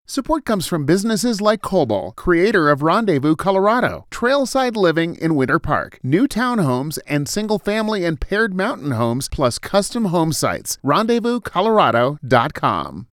Support comes from businesses like Coble, creator of Rendezvous, Colorado, trailside living in Winter Park, new townhomes and single-family and paired mountain homes, plus custom home sites. RendezvousColorado.com.